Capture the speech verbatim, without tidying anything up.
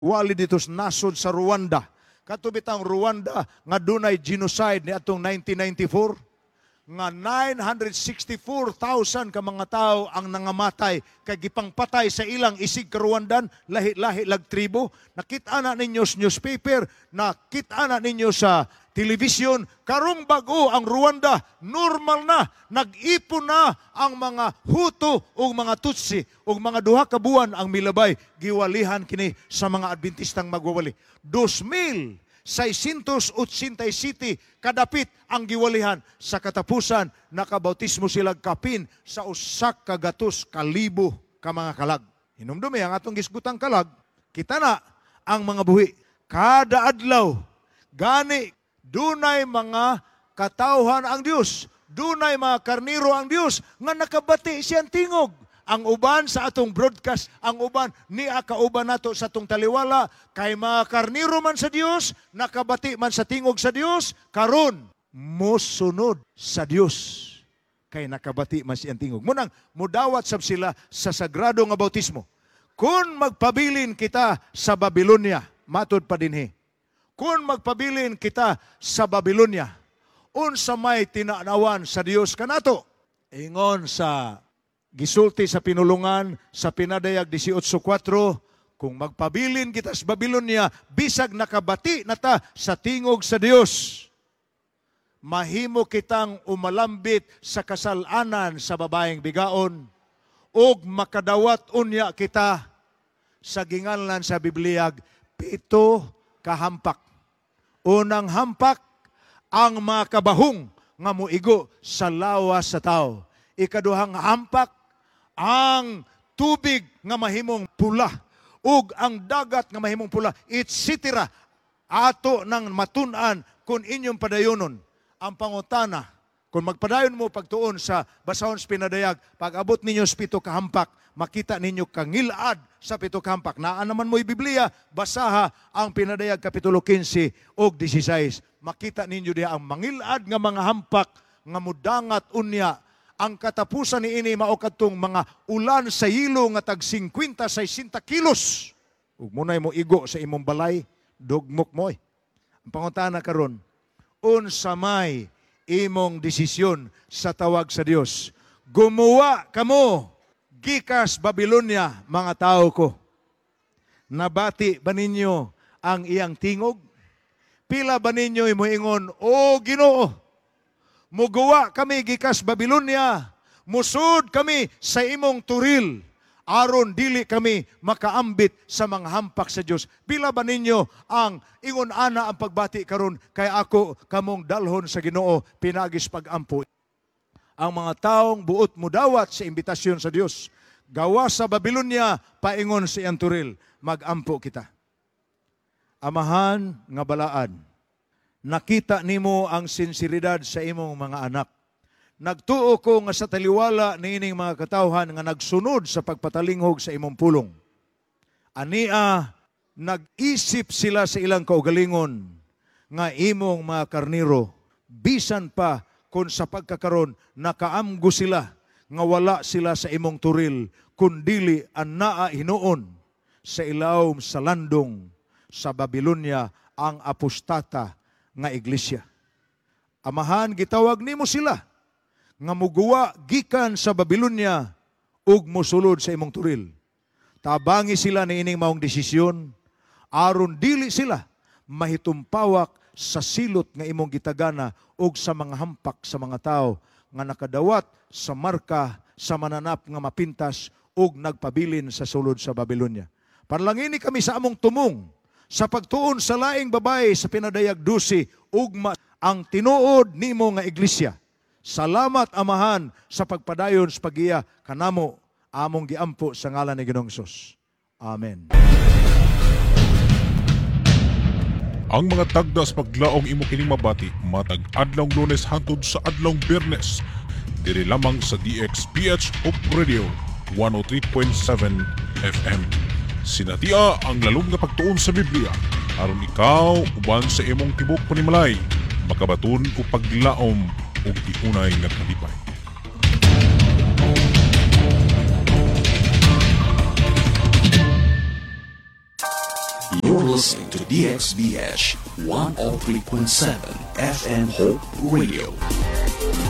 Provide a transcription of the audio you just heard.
wali dito nasod sa Rwanda. Katubit ang Rwanda nga dunay genocide ni atong nineteen ninety-four nga nine hundred sixty-four thousand ka mga tao ang nangamatay kay gipangpatay sa ilang isig ka Rwandan, lahi-lahi lag tribo. Nakita na ninyo sa newspaper, nakita na ninyo sa television, karong bago ang Rwanda, normal na, nag-ipon na ang mga Hutu o mga Tutsi o mga duha ka buwan ang milabay, giwalihan kini sa mga Adventistang magwawali. two thousand six hundred eighty-seven kadapit ang giwalihan. Sa katapusan, nakabautismo sila kapin sa usak kagatos kalibo ka mga kalag. Hinumdumi ang atong gisgutang kalag, kita na ang mga buhi. Kada adlaw, gani, dunay mga katawhan ang Dios, dunay mga karniro ang Dios nga nakabati siyang tingog. Ang uban sa atong broadcast, ang uban ni akauban nato sa atong taliwala, kay mga karniro man sa Dios, nakabati man sa tingog sa Dios, karon mosunod sa Dios. Kay nakabati man siyang tingog. Munang mudawat sab sila sa sagrado nga bautismo. Kung magpabilin kita sa Babylonia, matod pa dinhi. Kung magpabilin kita sa Babylonia, unsa may tinanawan sa Dios kanato? Ingon sa gisulti sa pinulungan sa Pinadayag eighteen four, kung magpabilin kita sa Babylonia, bisag nakabati na ta sa tingog sa Dios, mahimo kitang umalambit sa kasalanan sa babaeng bigaon, ug makadawat unya kita sa ginganlan sa Bibliag, pito kahampak. Unang hampak, ang makabahong nga muigo sa lawas sa tao. Ikaduhang hampak, ang tubig nga mahimong pula, ug ang dagat nga mahimong pula, et cetera. Ato nang matun-an kung inyong padayonon. Ang pangutana, kung magpadayon mo pagtuon sa basahon sa Pinadayag, pag abot ninyo sa pito kahampak, makita ninyo kangilad sa pito kahampak. Naan naman mo'y Biblia, basaha ang Pinadayag Kapitulo fifteen o sixteen. Makita ninyo diha ang mangilad nga mga hampak nga mudangat unya. Ang katapusan ni ini mao kadtong mga ulan sa yilo nga tag fifty to sixty kilos. Ug munay mo igo sa imong balay, dugmok mo. Ang pangutana karon, unsa may imong desisyon sa tawag sa Dios? Gumawa kamo gikas Babylonia, mga tao ko. Nabati ba ninyo ang iyang tingog? Pila ba ninyo moingon, o Ginoo, mugawa kami gikas Babylonia, musud kami sa imong turil, aron dili kami makaambit sa mga hampak sa Dios. Pila ba ninyo ang ingon ana ang pagbati karon, kay ako kamong dalhon sa Ginoo pinagis pagampo. Ang mga taong buot mudawat sa imbitasyon sa Dios, gawa sa Babylonia, paingon sa iyang turil, magampo kita. Amahan nga balaan, nakita nimo ang sinseridad sa imong mga anak. Nagtuo ko nga sa taliwala niining mga katawhan nga nagsunod sa pagpatalinghog sa imong pulong. Ania, nag-isip sila sa ilang kaugalingon nga imong mga karniro, bisan pa kung sa pagkakaron nakaamgo sila nga wala sila sa imong turil, kundili ang naa hinuon sa ilawom sa landong sa Babylonia ang apostata nga iglesia. Amahan, gitawag nimo sila nga muguwa gikan sa Babylonia ug mosulod sa imong turil. Tabangi sila ni ining maong desisyon aron dili sila mahitumpawak sa silot nga imong gitagana ug sa mga hampak sa mga tao nga nakadawat sa marka sa mananap nga mapintas ug nagpabilin sa sulod sa Babylonia. Panalangini kami sa among tumong sa pagtuon sa laing babae sa Pinadayag twelve, ugma ang tinuod nimo nga iglesia. Salamat, Amahan, sa pagpadayon sa pagiya kanamo among giampo sa ngalan ni Ginoong Hesus. Amen. Ang mga tagda sa paglaong imo kining mabati matag adlong Lunes hangtod sa adlong Biyernes diri lamang sa D X P H Hope Radio one oh three point seven F M. Sinatia ang lalong nga pagtuon sa Biblia aron ikaw uban sa imong tibok panimalay makabaton o paglaom o iunay nga kalipay. You're listening to D X B H one oh three point seven F M Hope Radio.